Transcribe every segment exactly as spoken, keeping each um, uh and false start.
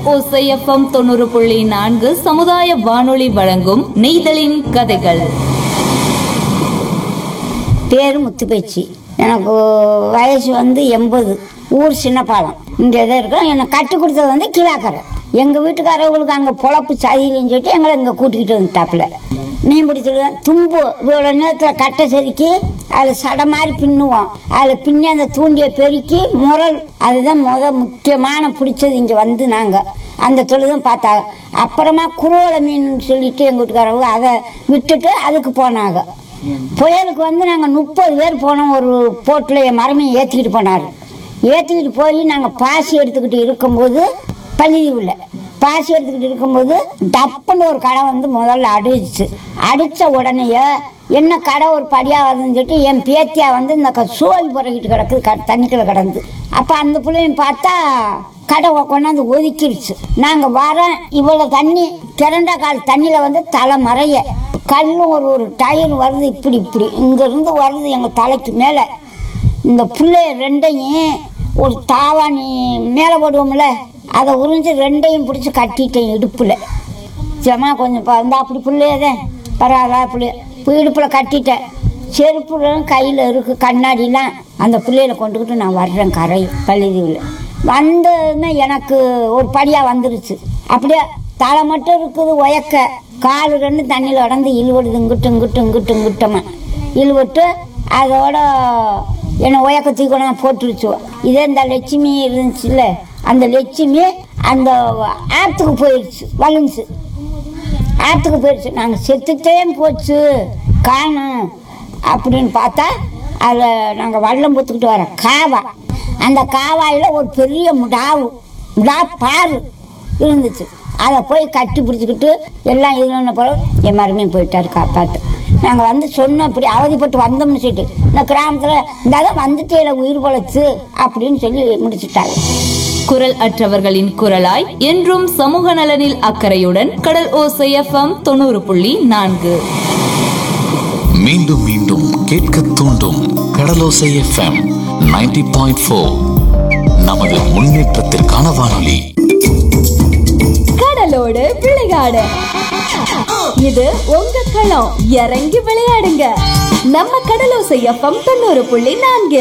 ஓசை எஃப்எம் தொண்ணூறு புள்ளி நான்கு சமுதாய வானொலி வழங்கும் நெய்தலின் கதைகள். பேர் முத்துப்பேச்சி. எனக்கு வயசு வந்து எண்பது. ஊர் சின்னப்பாலம். இங்கே தான் இருக்கோம். என்னை கட்டி கொடுத்தது வந்து கிழாக்கரை. எங்கள் வீட்டுக்காரவங்களுக்கு அங்கே பொழப்பு சரியில்லைன்னு சொல்லிட்டு எங்களை இங்கே கூட்டிக்கிட்டு வந்துட்டாப்புல. மீன் பிடிச்சிடுவேன். தும்பு இவ்வளோ நேரத்தில் கட்டை செதுக்கி அதில் சடை மாதிரி பின்னுவோம். அதில் பின்னி அந்த தூண்டியை பெருக்கி முரல், அதுதான் முத முக்கியமான பிடிச்சது. இங்கே வந்து நாங்கள் அந்த தொழிலும் பார்த்தாங்க. அப்புறமா குரோலை மீன் சொல்லிட்டு எங்கள் வீட்டுக்காரவங்க அதை விட்டுட்டு அதுக்கு போனாங்க. புயலுக்கு வந்து நாங்கள் முப்பது பேர் போனோம். ஒரு போட்டில் என் மரமையை ஏற்றிக்கிட்டு போனார். ஏற்றிக்கிட்டு போய் நாங்கள் பாசி எடுத்துக்கிட்டு இருக்கும்போது பள்ளியில் பாசி எடுத்துக்கிட்டு இருக்கும்போது டப்புன்னு ஒரு கடை வந்து முதல்ல அடிச்சு அடித்த உடனேயே என்ன கடை ஒரு படியாகுதுன்னு சொல்லிட்டு என் பேத்தியா வந்து இந்த சோழி புறக்கிட்டு கிடக்குது, க தண்ணிக்குள்ள கிடந்து. அப்போ அந்த பிள்ளையும் பார்த்தா கடை கொண்டாந்து ஒதுக்கிடுச்சு. நாங்கள் வர இவ்வளோ தண்ணி திரண்டா கால் தண்ணியில் வந்து தலை மறைய கல்லும் ஒரு ஒரு டயர் வருது. இப்படி இப்படி இங்கேருந்து வருது எங்கள் தலைக்கு மேலே. இந்த பிள்ளைய ரெண்டையும் ஒரு தாவாணி மேலே போடுவோம்ல, அதை உறிஞ்சி ரெண்டையும் பிடிச்சி கட்டிட்டேன் இடுப்பில். ஜமா கொஞ்சம் இந்த அப்படி பிள்ளையதான் பரவாயில்ல பிள்ளைய இடுப்பில் கட்டிட்டேன். செருப்பு கையில் இருக்குது, கண்ணாடிலாம். அந்த பிள்ளையில கொண்டுக்கிட்டு நான் வர்றேன் கரை பள்ளிதீவில். வந்ததுமே எனக்கு ஒரு படியாக வந்துருச்சு. அப்படியே தலை மட்டும் இருக்குது உயக்க, காலு ரெண்டு தண்ணியில் உடந்து இழுவடுது. இங்கிட்டு இங்கிட்டு இங்கிட்டு இங்கிட்டமா இழுவிட்டு அதோட என்னை உயக்க தூக்கணும் போட்டுருச்சு. இதே இந்த லட்சுமி இருந்துச்சுல்ல, அந்த லட்சுமி அந்த ஆற்றுக்கு போயிடுச்சு, வலிஞ்சு ஆற்றுக்கு போயிடுச்சு. நாங்கள் செத்துட்டே போச்சு காணும் அப்படின்னு பார்த்தா அதில் நாங்கள் வல்லம் பொத்துக்கிட்டு வரோம் காவா. அந்த காவாயில் ஒரு பெரிய முடாவு முடா பாரு இருந்துச்சு. அதை போய் கட்டி பிடிச்சிக்கிட்டு எல்லாம் இது போல என் மருமையும் போயிட்டாரு காப்பாற்று. நாங்கள் வந்து சொன்னோம் இப்படி அவதிப்பட்டு வந்தோம்னு சொல்லிட்டு, இந்த கிராமத்தில் இந்த வந்துட்டே உயிர் பொழைச்சு அப்படின்னு சொல்லி முடிச்சுட்டாங்க. குரல் அற்றவர்களின் குரலாய் என்றும் சமூக நலனில் அக்கறையுடன் கடல் ஓசை எஃப்எம் தொண்ணூறு புள்ளி நான்கு. மீண்டும் மீண்டும் கேட்க தூண்டும் கடலோசை எஃப்எம் நைன்டி பாயிண்ட் ஃபோர். நமது முன்னேற்றத்திற்கான வானொலி. கடலோடு விளையாடு, இது உங்க களம். இறங்கி விளையாடுங்க. நம்ம கடலோசை எஃப்எம் தொண்ணூறு புள்ளி நான்கு.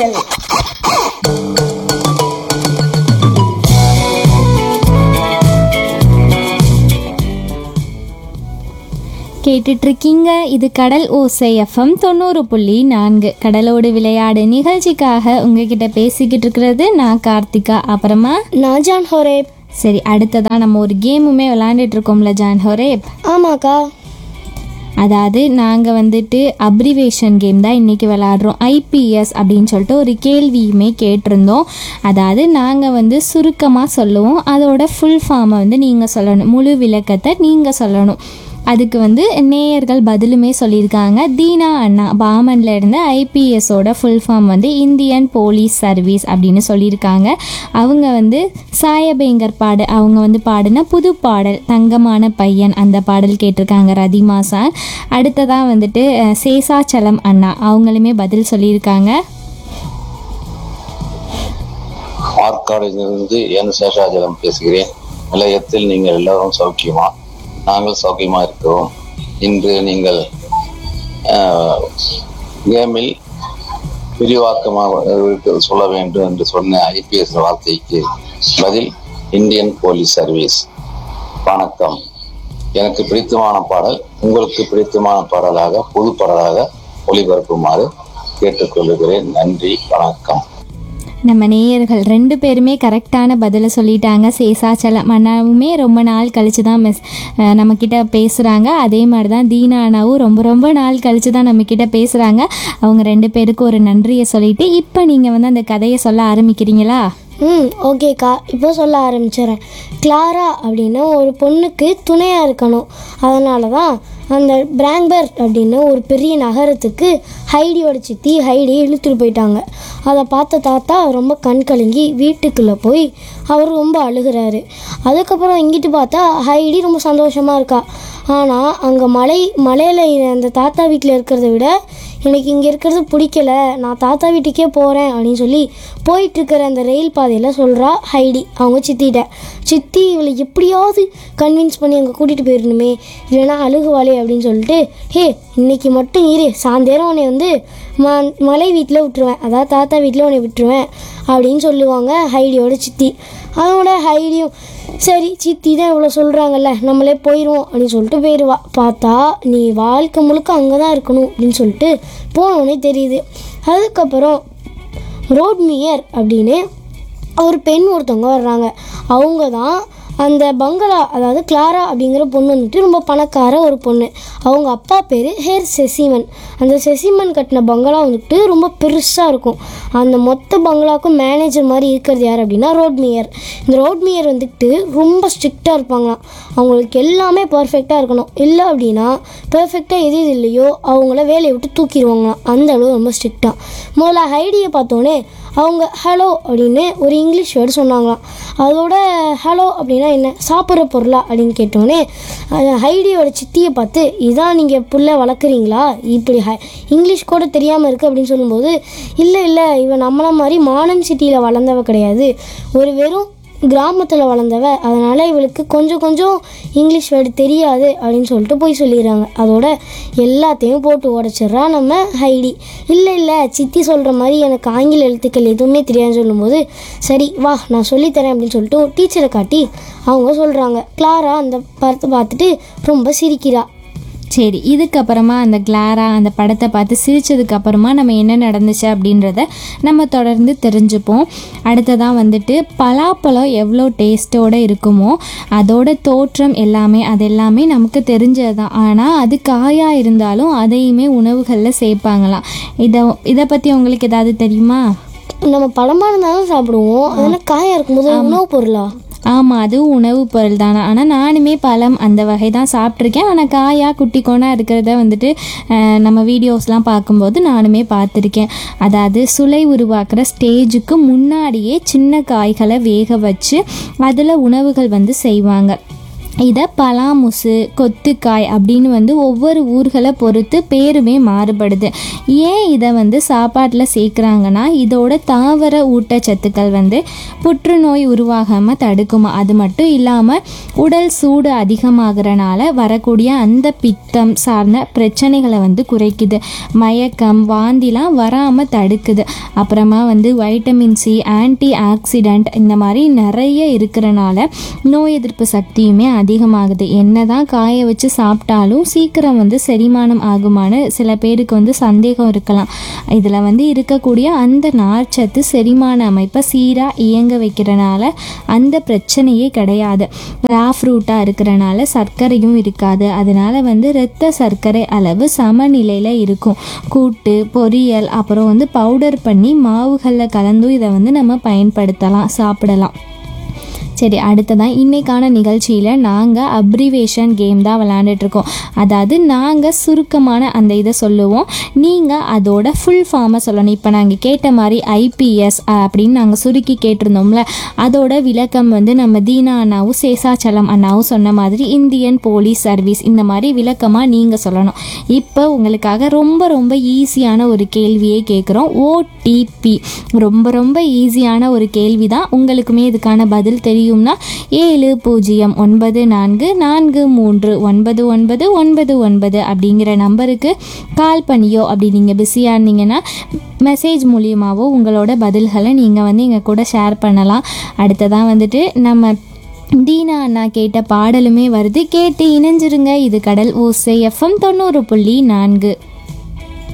கேட்டுட்டு இருக்கீங்க. இது கடல் ஓசை எஃப்எம் தொண்ணூறு புள்ளி நான்கு. கடலோடு விளையாடு நிகழ்ச்சிக்காக உங்ககிட்ட பேசிக்கிட்டு இருக்கிறது நான் கார்த்திகா, அப்புறமா நான் ஜான் ஹோரேப். சரி, அடுத்ததான் நம்ம ஒரு கேமுமே விளையாண்டுட்டு இருக்கோம்ல ஜான் ஹோரேப். ஆமாக்கா. அதாவது நாங்கள் வந்துட்டு அப்ரிவேஷன் கேம் தான் இன்றைக்கி விளையாடுறோம். ஐபிஎஸ் அப்படின்னு சொல்லிட்டு ஒரு கேள்வியுமே கேட்டிருந்தோம். அதாவது நாங்கள் வந்து சுருக்கமாக சொல்லுவோம், அதோட ஃபுல் ஃபார்மை வந்து நீங்கள் சொல்லணும், முழு விளக்கத்தை நீங்கள் சொல்லணும். அதுக்கு வந்து நேயர்கள் பதிலுமே சொல்லியிருக்காங்க. தீனா அண்ணா பாமன்ல இருந்து ஐபிஎஸோட ஃபுல் ஃபார்ம் வந்து இந்தியன் போலீஸ் சர்வீஸ் அப்படின்னு சொல்லியிருக்காங்க. அவங்க வந்து சாயபேங்கர் பாடு அவங்க வந்து பாடின புது பாடல் தங்கமான பையன் அந்த பாடல் கேட்டிருக்காங்க ரதிமா சார். அடுத்ததாக வந்துட்டு சேசாச்சலம் அண்ணா அவங்களுமே பதில் சொல்லியிருக்காங்க. ஆற்காடிலிருந்து என் சேஷாச்சலம் பேசுகிறேன். நிலையத்தில் நீங்கள் எல்லாரும் சௌக்கியமா? நாங்கள் சௌக்கியமா இருக்கிறோம். இன்று நீங்கள் கேமில் விரிவாக்கமாக சொல்ல வேண்டும் என்று சொன்ன ஐபிஎஸ் வார்த்தைக்கு பதில் இந்தியன் போலீஸ் சர்வீஸ். வணக்கம். எனக்கு பிடித்தமான பாடல் உங்களுக்கு பிடித்தமான பாடலாக புது பாடலாக ஒளிபரப்புமாறு கேட்டுக்கொள்கிறேன். நன்றி, வணக்கம். நம்ம நேயர்கள் ரெண்டு பேருமே கரெக்டான பதிலை சொல்லிட்டாங்க. சேசாச்சலம் அண்ணாவுமே ரொம்ப நாள் கழித்து தான் மெஸ் நம்மக்கிட்ட பேசுகிறாங்க. அதே மாதிரி தான் தீனா அண்ணாவும் ரொம்ப ரொம்ப நாள் கழித்து தான் நம்மக்கிட்ட பேசுகிறாங்க. அவங்க ரெண்டு பேருக்கும் ஒரு நன்றியை சொல்லிவிட்டு இப்போ நீங்கள் வந்து அந்த கதையை சொல்ல ஆரம்பிக்கிறீங்களா? ம் ஓகேக்கா, இப்போ சொல்ல ஆரம்பிச்சிடறேன். கிளாரா அப்படின்னா ஒரு பொண்ணுக்கு துணையாக இருக்கணும். அதனால தான் அந்த பிராங்பர்ட் அப்படின்னு ஒரு பெரிய நகரத்துக்கு ஹைடியோட சித்தி ஹைடியை இழுத்துட்டு போயிட்டாங்க. அதை பார்த்த தாத்தா ரொம்ப கண் கலங்கி வீட்டுக்குள்ளே போய் அவர் ரொம்ப அழுகிறாரு. அதுக்கப்புறம் இங்கிட்டு பார்த்தா ஹைடி ரொம்ப சந்தோஷமாக இருக்கா. ஆனால் அங்கே மலை மலையில் அந்த தாத்தா வீட்டில் இருக்கிறத விட எனக்கு இங்கே இருக்கிறது பிடிக்கல, நான் தாத்தா வீட்டுக்கே போகிறேன் அப்படின்னு சொல்லி போயிட்டுருக்கிற அந்த ரயில் பாதையில் சொல்கிறா ஹைடி அவங்க சித்திட்ட. சித்தி இவளை எப்படியாவது கன்வின்ஸ் பண்ணி அங்கே கூட்டிகிட்டு போயிடணுமே, இல்லைனா அழுகுவாளே அப்படின்னு சொல்லிட்டு, ஹே இன்னைக்கு மட்டும் இரு, சாயந்தரம் உன்னை வந்து ம மலை வீட்டில் விட்டுருவேன், அதாவது தாத்தா வீட்டில் உன்னை விட்டுருவேன் அப்படின்னு சொல்லுவாங்க ஹைடியோட சித்தி. அதோட ஹைடியும் சரி சித்தி தான் இவ்வளோ சொல்கிறாங்கல்ல நம்மளே போயிடுவோம் அப்படின்னு சொல்லிட்டு போயிடுவா. பார்த்தா நீ வாழ்க்கை முழுக்க அங்கே தான் இருக்கணும் அப்படின்னு சொல்லிட்டு போனோடனே தெரியுது. அதுக்கப்புறம் ரோட்மியர் அப்படின்னு ஒரு பெண் ஒருத்தவங்க வர்றாங்க. அவங்க தான் அந்த பங்களா, அதாவது கிளாரா அப்படிங்கிற பொண்ணு வந்துட்டு ரொம்ப பணக்கார ஒரு பொண்ணு. அவங்க அப்பா பேர் ஹேர் செசிமன். அந்த செசிமன் கட்டின பங்களா வந்துட்டு ரொம்ப பெருசாக இருக்கும். அந்த மொத்த பங்களாவுக்கும் மேனேஜர் மாதிரி இருக்கிறது யார் அப்படின்னா ரோட்மியர். இந்த ரோட்மியர் வந்துட்டு ரொம்ப ஸ்ட்ரிக்டாக இருப்பாங்களாம். அவங்களுக்கு எல்லாமே பர்ஃபெக்டாக இருக்கணும், இல்லை அப்படின்னா பர்ஃபெக்டாக எது எது இல்லையோ அவங்கள வேலையை விட்டு தூக்கிடுவாங்களாம். அந்த அளவு ரொம்ப ஸ்ட்ரிக்டாக. முதல்ல ஹைடியை பார்த்தோன்னே அவங்க ஹலோ அப்படின்னு ஒரு இங்கிலீஷ் வேர்டு சொன்னாங்களாம். அதோட ஹலோ அப்படின்னா என்ன, சாப்பிட்ற பொருளா அப்படின்னு கேட்டோன்னே ஹைடியோட சித்தியை பார்த்து, இதான் நீங்கள் புள்ள வளர்க்குறீங்களா, இப்படி ஹை இங்கிலீஷ் கூட தெரியாமல் இருக்குது அப்படின்னு சொல்லும்போது, இல்லை இல்லை இவன் நம்மள மாதிரி மாடர்ன் சிட்டியில் வளர்ந்தவ கிடையாது, ஒரு வெறும் கிராமத்தில் வளர்ந்தவ, அதனால் இவளுக்கு கொஞ்சம் கொஞ்சம் இங்கிலீஷ் வேர்டு தெரியாது அப்படின்னு சொல்லிட்டு போய் சொல்லிடுறாங்க. அதோட எல்லாத்தையும் போட்டு உடச்சிட்றா நம்ம ஹைடி. இல்லை இல்லை சித்தி சொல்கிற மாதிரி எனக்கு ஆங்கில எழுத்துக்கள் எதுவுமே தெரியாதுன்னு சொல்லும்போது, சரி வா நான் சொல்லித்தரேன் அப்படின்னு சொல்லிட்டு டீச்சரை காட்டி அவங்க சொல்கிறாங்க. கிளாரா அந்த படத்தை பார்த்துட்டு ரொம்ப சிரிக்கிறா. சரி, இதுக்கப்புறமா அந்த கிளாரா அந்த படத்தை பார்த்து சிரித்ததுக்கப்புறமா நம்ம என்ன நடந்துச்சு அப்படின்றத நம்ம தொடர்ந்து தெரிஞ்சுப்போம். அடுத்ததான் வந்துட்டு பலாப்பழம் எவ்வளோ டேஸ்ட்டோடு இருக்குமோ அதோட தோற்றம் எல்லாமே அது எல்லாமே நமக்கு தெரிஞ்சது தான். ஆனால் அது காயாக இருந்தாலும் அதையுமே உணவுகளில் சேர்ப்பாங்களாம். இதை இதை பற்றி உங்களுக்கு ஏதாவது தெரியுமா? நம்ம பழமாக இருந்தாலும் சாப்பிடுவோம், அதெல்லாம் காயாக இருக்கும்போது உணவு பொருளா? ஆமாம், அதுவும் உணவு பொருள் தானே. ஆனால் நானுமே பழம் அந்த வகை தான் சாப்பிட்ருக்கேன். ஆனால் காயாக குட்டி கோணா இருக்கிறத வந்துட்டு நம்ம வீடியோஸ்லாம் பார்க்கும்போது நானுமே பார்த்துருக்கேன். அதாவது சுளை உருவாக்குற ஸ்டேஜுக்கு முன்னாடியே சின்ன காய்களை வேக வச்சு அதில் உணவுகள் வந்து செய்வாங்க. இதை பலாமுசு, கொத்துக்காய் அப்படின்னு வந்து ஒவ்வொரு ஊர்களை பொறுத்து பேருமே மாறுபடுது. ஏன் இதை வந்து சாப்பாட்டில் சேர்க்குறாங்கன்னா இதோட தாவர ஊட்டச்சத்துக்கள் வந்து புற்றுநோய் உருவாகாமல் தடுக்குமா. அது மட்டும் இல்லாமல் உடல் சூடு அதிகமாகறனால வரக்கூடிய அந்த பித்தம் சார்ந்த பிரச்சனைகளை வந்து குறைக்குது. மயக்கம், வாந்திலாம் வராமல் தடுக்குது. அப்புறமா வந்து வைட்டமின் சி, ஆன்டி ஆக்சிடென்ட் இந்த மாதிரி நிறைய இருக்கிறனால நோய் எதிர்ப்பு சக்தியுமே அதிகமாகுது. என்னதான் காய வச்சு சாப்பிட்டாலும் சீக்கிரம் வந்து செரிமானம் ஆகுமான்னு சில பேருக்கு வந்து சந்தேகம் இருக்கலாம். இதில் வந்து இருக்கக்கூடிய அந்த நார்ச்சத்து செரிமான அமைப்பை சீராக இயங்க வைக்கிறனால அந்த பிரச்சனையே கிடையாது. ரா ஃப்ரூட்டாக இருக்கிறனால சர்க்கரையும் இருக்காது. அதனால வந்து இரத்த சர்க்கரை அளவு சமநிலையில் இருக்கும். கூட்டு, பொரியல், அப்புறம் வந்து பவுடர் பண்ணி மாவுகளில் கலந்தும் இதை வந்து நம்ம பயன்படுத்தலாம், சாப்பிடலாம். சரி, அடுத்ததான் இன்றைக்கான நிகழ்ச்சியில் நாங்கள் அப்ரிவேஷன் கேம் தான் விளையாண்டுட்ருக்கோம். அதாவது நாங்கள் சுருக்கமான அந்த இதை சொல்லுவோம், நீங்கள் அதோட ஃபுல் ஃபார்மை சொல்லணும். இப்போ நாங்கள் கேட்ட மாதிரி ஐபிஎஸ் அப்படின்னு நாங்கள் சுருக்கி கேட்டிருந்தோம்ல, அதோட விளக்கம் வந்து நம்ம தீனா அண்ணாவும் சேசாச்சலம் அண்ணாவும் சொன்ன மாதிரி இந்தியன் போலீஸ் சர்வீஸ், இந்த மாதிரி விளக்கமாக நீங்கள் சொல்லணும். இப்போ உங்களுக்காக ரொம்ப ரொம்ப ஈஸியான ஒரு கேள்வியே கேட்குறோம். ஓடிபி ரொம்ப ரொம்ப ஈஸியான ஒரு கேள்வி தான். உங்களுக்குமே இதுக்கான பதில் தெரியும். ஏழு பூஜ்ஜியம் ஒன்பது நான்கு நான்கு மூன்று ஒன்பது ஒன்பது ஒன்பது ஒன்பது அப்படிங்கிற நம்பருக்கு கால் பண்ணியோ, அப்படி நீங்கள் பிஸியாக இருந்தீங்கன்னா மெசேஜ் மூலியமாகவோ உங்களோட பதில்களை நீங்கள் வந்து எங்கள் கூட ஷேர் பண்ணலாம். அடுத்ததான் வந்துட்டு நம்ம தீனா அண்ணா கேட்ட பாடலுமே வருது, கேட்டு இணைஞ்சிருங்க. இது கடல் ஓசை எஃப்எம் தொண்ணூறு புள்ளி நான்கு.